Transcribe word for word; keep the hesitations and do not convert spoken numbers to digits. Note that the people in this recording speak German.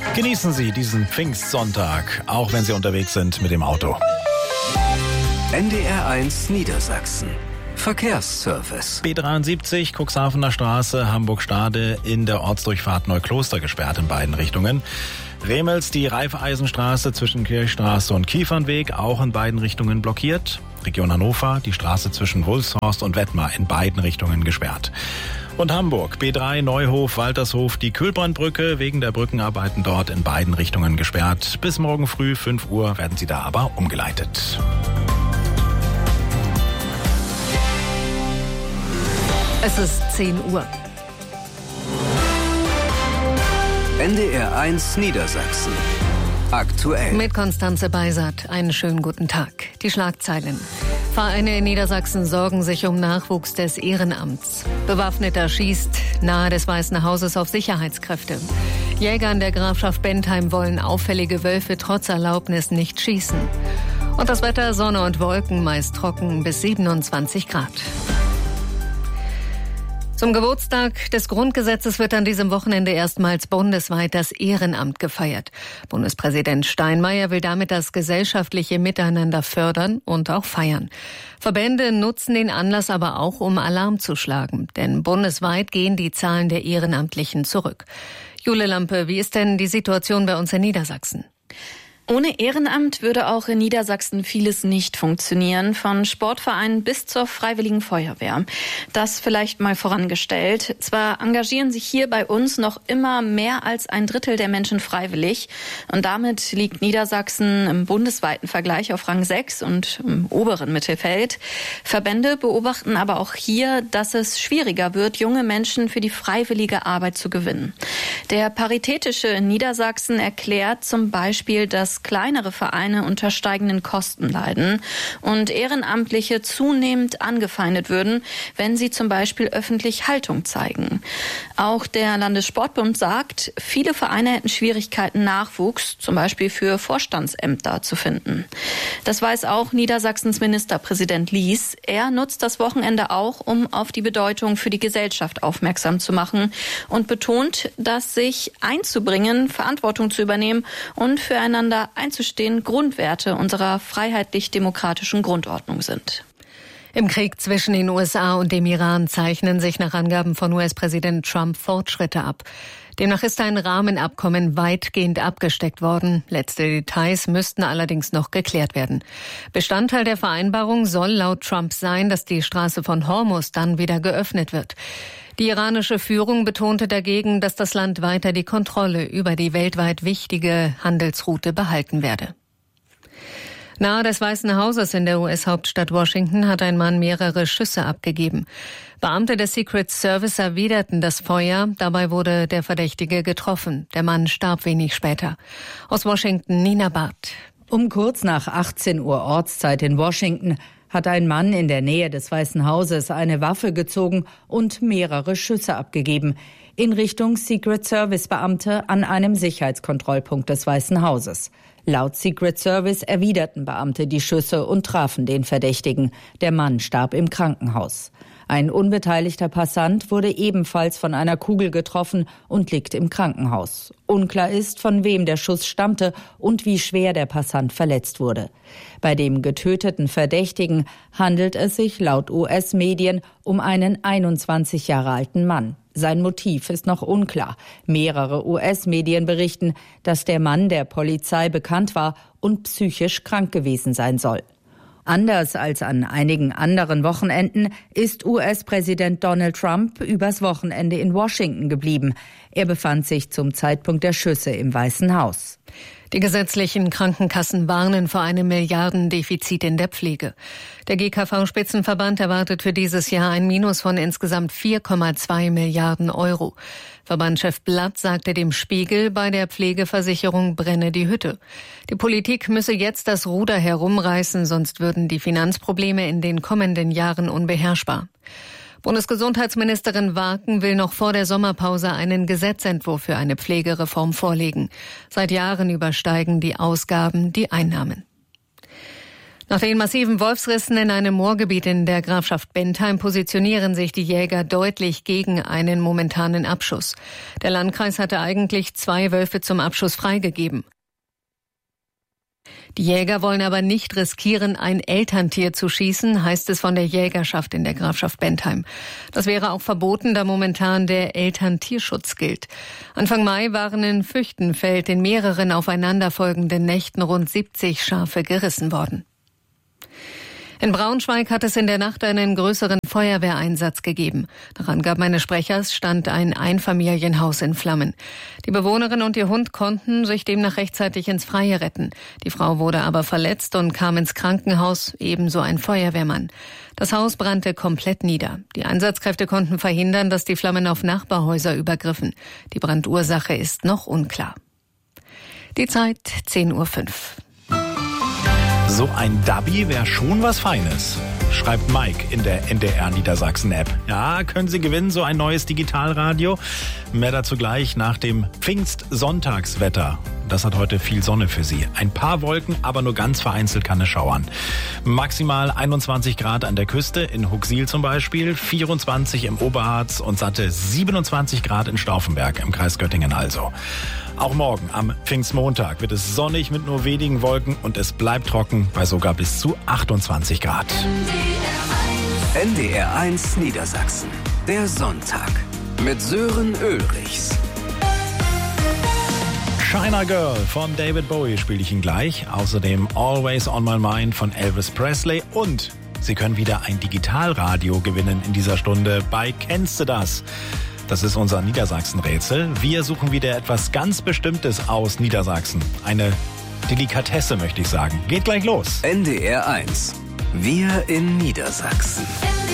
Genießen Sie diesen Pfingstsonntag, auch wenn Sie unterwegs sind mit dem Auto. N D R eins Niedersachsen. Verkehrsservice. B dreiundsiebzig, Cuxhavener Straße, Hamburg-Stade in der Ortsdurchfahrt Neukloster gesperrt in beiden Richtungen. Remels, die Raiffeisenstraße zwischen Kirchstraße und Kiefernweg, auch in beiden Richtungen blockiert. Region Hannover, die Straße zwischen Wulfshorst und Wettmar in beiden Richtungen gesperrt. Und Hamburg, B drei, Neuhof, Waltershof, die Kühlbrandbrücke, wegen der Brückenarbeiten dort in beiden Richtungen gesperrt. Bis morgen früh fünf Uhr werden sie da aber umgeleitet. Es ist zehn Uhr. N D R eins Niedersachsen. Aktuell. Mit Konstanze Beisert. Einen schönen guten Tag. Die Schlagzeilen. Vereine in Niedersachsen sorgen sich um Nachwuchs des Ehrenamts. Bewaffneter schießt nahe des Weißen Hauses auf Sicherheitskräfte. Jäger in der Grafschaft Bentheim wollen auffällige Wölfe trotz Erlaubnis nicht schießen. Und das Wetter: Sonne und Wolken, meist trocken bis siebenundzwanzig Grad. Zum Geburtstag des Grundgesetzes wird an diesem Wochenende erstmals bundesweit das Ehrenamt gefeiert. Bundespräsident Steinmeier will damit das gesellschaftliche Miteinander fördern und auch feiern. Verbände nutzen den Anlass aber auch, um Alarm zu schlagen. Denn bundesweit gehen die Zahlen der Ehrenamtlichen zurück. Jule Lampe, wie ist denn die Situation bei uns in Niedersachsen? Ohne Ehrenamt würde auch in Niedersachsen vieles nicht funktionieren, von Sportvereinen bis zur Freiwilligen Feuerwehr. Das vielleicht mal vorangestellt. Zwar engagieren sich hier bei uns noch immer mehr als ein Drittel der Menschen freiwillig und damit liegt Niedersachsen im bundesweiten Vergleich auf Rang sechs und im oberen Mittelfeld. Verbände beobachten aber auch hier, dass es schwieriger wird, junge Menschen für die freiwillige Arbeit zu gewinnen. Der Paritätische in Niedersachsen erklärt zum Beispiel, dass kleinere Vereine unter steigenden Kosten leiden und Ehrenamtliche zunehmend angefeindet würden, wenn sie zum Beispiel öffentlich Haltung zeigen. Auch der Landessportbund sagt, viele Vereine hätten Schwierigkeiten, Nachwuchs, zum Beispiel für Vorstandsämter, zu finden. Das weiß auch Niedersachsens Ministerpräsident Lies. Er nutzt das Wochenende auch, um auf die Bedeutung für die Gesellschaft aufmerksam zu machen und betont, dass sich einzubringen, Verantwortung zu übernehmen und füreinander einzustehen Grundwerte unserer freiheitlich-demokratischen Grundordnung sind. Im Krieg zwischen den U S A und dem Iran zeichnen sich nach Angaben von U S-Präsident Trump Fortschritte ab. Demnach ist ein Rahmenabkommen weitgehend abgesteckt worden. Letzte Details müssten allerdings noch geklärt werden. Bestandteil der Vereinbarung soll laut Trump sein, dass die Straße von Hormuz dann wieder geöffnet wird. Die iranische Führung betonte dagegen, dass das Land weiter die Kontrolle über die weltweit wichtige Handelsroute behalten werde. Nahe des Weißen Hauses in der U S-Hauptstadt Washington hat ein Mann mehrere Schüsse abgegeben. Beamte des Secret Service erwiderten das Feuer. Dabei wurde der Verdächtige getroffen. Der Mann starb wenig später. Aus Washington, Nina Barth. Um kurz nach achtzehn Uhr Ortszeit in Washington hat ein Mann in der Nähe des Weißen Hauses eine Waffe gezogen und mehrere Schüsse abgegeben in Richtung Secret Service Beamte an einem Sicherheitskontrollpunkt des Weißen Hauses. Laut Secret Service erwiderten Beamte die Schüsse und trafen den Verdächtigen. Der Mann starb im Krankenhaus. Ein unbeteiligter Passant wurde ebenfalls von einer Kugel getroffen und liegt im Krankenhaus. Unklar ist, von wem der Schuss stammte und wie schwer der Passant verletzt wurde. Bei dem getöteten Verdächtigen handelt es sich laut U S-Medien um einen einundzwanzig Jahre alten Mann. Sein Motiv ist noch unklar. Mehrere U S-Medien berichten, dass der Mann der Polizei bekannt war und psychisch krank gewesen sein soll. Anders als an einigen anderen Wochenenden ist U S-Präsident Donald Trump übers Wochenende in Washington geblieben. Er befand sich zum Zeitpunkt der Schüsse im Weißen Haus. Die gesetzlichen Krankenkassen warnen vor einem Milliardendefizit in der Pflege. Der G K V-Spitzenverband erwartet für dieses Jahr ein Minus von insgesamt vier Komma zwei Milliarden Euro. Verbandschef Blatt sagte dem Spiegel, bei der Pflegeversicherung brenne die Hütte. Die Politik müsse jetzt das Ruder herumreißen, sonst würden die Finanzprobleme in den kommenden Jahren unbeherrschbar. Bundesgesundheitsministerin Waken will noch vor der Sommerpause einen Gesetzentwurf für eine Pflegereform vorlegen. Seit Jahren übersteigen die Ausgaben die Einnahmen. Nach den massiven Wolfsrissen in einem Moorgebiet in der Grafschaft Bentheim positionieren sich die Jäger deutlich gegen einen momentanen Abschuss. Der Landkreis hatte eigentlich zwei Wölfe zum Abschuss freigegeben. Die Jäger wollen aber nicht riskieren, ein Elterntier zu schießen, heißt es von der Jägerschaft in der Grafschaft Bentheim. Das wäre auch verboten, da momentan der Elterntierschutz gilt. Anfang Mai waren in Füchtenfeld in mehreren aufeinanderfolgenden Nächten rund siebzig Schafe gerissen worden. In Braunschweig hat es in der Nacht einen größeren Feuerwehreinsatz gegeben. Nach Angaben eines Sprechers stand ein Einfamilienhaus in Flammen. Die Bewohnerin und ihr Hund konnten sich demnach rechtzeitig ins Freie retten. Die Frau wurde aber verletzt und kam ins Krankenhaus, ebenso ein Feuerwehrmann. Das Haus brannte komplett nieder. Die Einsatzkräfte konnten verhindern, dass die Flammen auf Nachbarhäuser übergriffen. Die Brandursache ist noch unklar. Die Zeit zehn Uhr fünf. So ein Dubby wäre schon was Feines, schreibt Mike in der N D R Niedersachsen-App. Ja, können Sie gewinnen, so ein neues Digitalradio? Mehr dazu gleich nach dem Pfingstsonntagswetter. Das hat heute viel Sonne für Sie. Ein paar Wolken, aber nur ganz vereinzelt kann es schauern. Maximal einundzwanzig Grad an der Küste, in Huxil zum Beispiel, vierundzwanzig im Oberharz und satte siebenundzwanzig Grad in Stauffenberg im Kreis Göttingen also. Auch morgen am Pfingstmontag wird es sonnig mit nur wenigen Wolken und es bleibt trocken bei sogar bis zu achtundzwanzig Grad. N D R eins Niedersachsen. Der Sonntag mit Sören Ulrichs. China Girl von David Bowie spiele ich Ihnen gleich. Außerdem Always on My Mind von Elvis Presley. Und Sie können wieder ein Digitalradio gewinnen in dieser Stunde bei Kennst du das? Das ist unser Niedersachsen-Rätsel. Wir suchen wieder etwas ganz Bestimmtes aus Niedersachsen. Eine Delikatesse, möchte ich sagen. Geht gleich los. N D R eins. Wir in Niedersachsen.